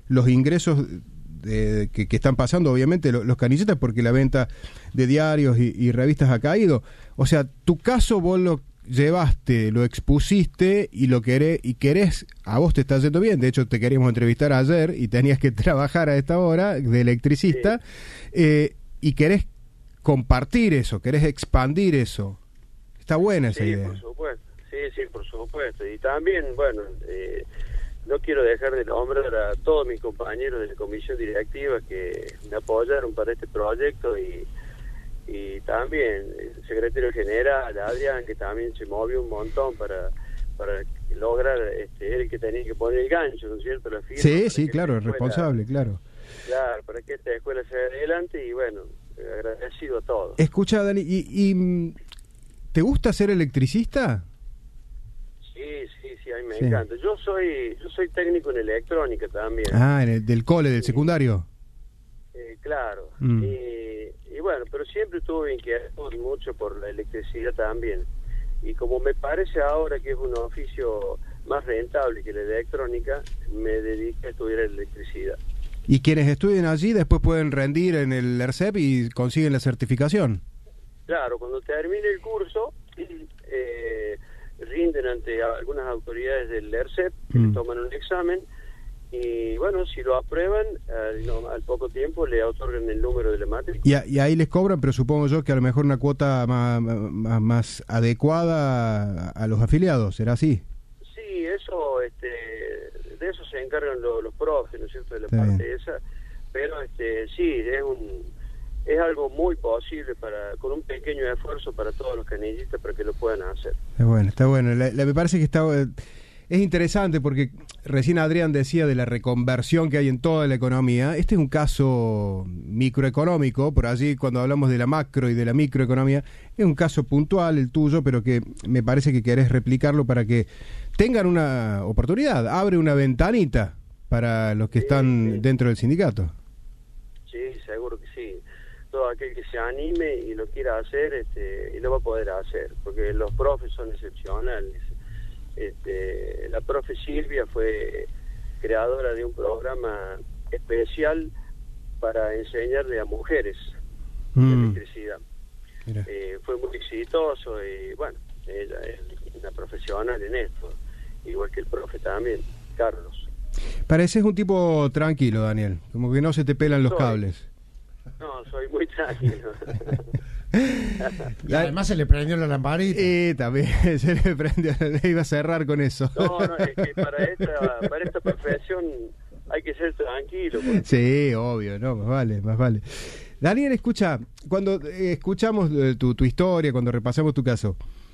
los ingresos que están pasando, obviamente, los canilletas, porque la venta de diarios y revistas ha caído. O sea, tu caso vos lo llevaste, lo expusiste y querés, a vos te está yendo bien. De hecho, te queríamos entrevistar ayer y tenías que trabajar a esta hora de electricista, y querés compartir eso, querés expandir eso. Está buena esa idea. Por supuesto. Sí, por supuesto. Y también, bueno, no quiero dejar de nombrar a todos mis compañeros de la comisión directiva que me apoyaron para este proyecto, y también el secretario general, Adrián, que también se movió un montón para lograr, el que tenía que poner el gancho, ¿no es cierto? La firma, sí, claro, el responsable, claro. Claro, para que esta escuela se adelante, y bueno, agradecido a todos. Escucha, Dani, ¿y te gusta ser electricista? Sí, a mí me encanta. Yo soy técnico en electrónica también. Del cole, del secundario. Claro. Y bueno, pero siempre tuve inquietud mucho por la electricidad también. Y como me parece ahora que es un oficio más rentable que la electrónica, me dediqué a estudiar electricidad. Y quienes estudien allí después pueden rendir en el ERCEP y consiguen la certificación. Claro, cuando termine el curso, rinden ante algunas autoridades del ERCEP, que le toman un examen, y bueno, si lo aprueban, al poco tiempo le otorgan el número de la matrícula. Y ahí les cobran, pero supongo yo que a lo mejor una cuota más adecuada a los afiliados, ¿será así? Sí, eso, de eso se encargan los profes, ¿no es cierto?, de la parte esa, pero sí, es algo muy posible con un pequeño esfuerzo para todos los canillistas para que lo puedan hacer. Está bueno. Me parece que es interesante porque recién Adrián decía de la reconversión que hay en toda la economía. Este es un caso microeconómico, por allí cuando hablamos de la macro y de la microeconomía, es un caso puntual el tuyo, pero que me parece que querés replicarlo para que tengan una oportunidad. Abre una ventanita para los que están dentro del sindicato. Sí, seguro que sí. Todo aquel que se anime y lo quiera hacer, y lo va a poder hacer, porque los profes son excepcionales. La profe Silvia fue creadora de un programa especial para enseñarle a mujeres electricidad. Fue muy exitoso, y bueno, ella es una profesional en esto, igual que el profe también, Carlos. Pareces un tipo tranquilo, Daniel, como que no se te pelan los cables. No, soy muy tranquilo. Y además se le prendió la lamparita. También se le prendió, le iba a cerrar con eso. No, es que para esta profesión hay que ser tranquilo. Porque... Sí, obvio, no, más vale. Daniel, escucha, cuando escuchamos tu historia, cuando repasamos tu caso,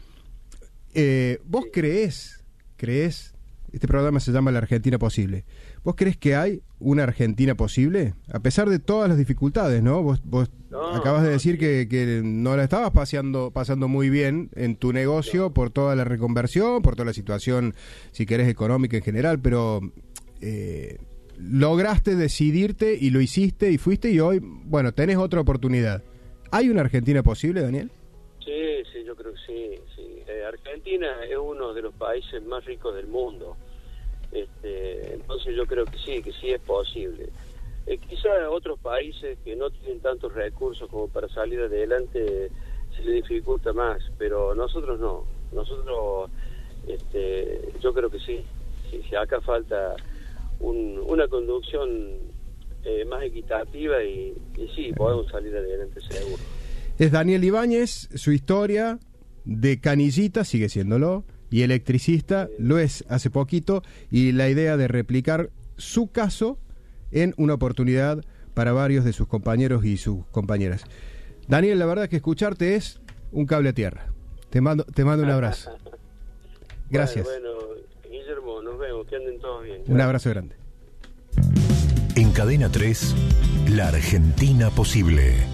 ¿vos creés, este programa se llama La Argentina Posible, ¿vos creés que hay una Argentina posible? A pesar de todas las dificultades, ¿no? Vos acabas de decir que no la estabas pasando muy bien en tu negocio por toda la reconversión, por toda la situación, si querés, económica en general, pero lograste decidirte y lo hiciste y fuiste, y hoy, bueno, tenés otra oportunidad. ¿Hay una Argentina posible, Daniel? Sí, yo creo que sí. Argentina es uno de los países más ricos del mundo. Entonces yo creo que sí es posible. Quizá otros países que no tienen tantos recursos como para salir adelante se les dificulta más, pero nosotros no. Nosotros, yo creo que sí. Acá falta una conducción más equitativa, y sí, podemos salir adelante seguro. Es Daniel Ibáñez, su historia de canillita, sigue siéndolo, y electricista, lo es hace poquito, y la idea de replicar su caso en una oportunidad para varios de sus compañeros y sus compañeras. Daniel, la verdad que escucharte es un cable a tierra. Te mando un abrazo. Gracias. Bueno, Guillermo, nos vemos, que anden todos bien. Un abrazo grande. En Cadena 3, La Argentina Posible.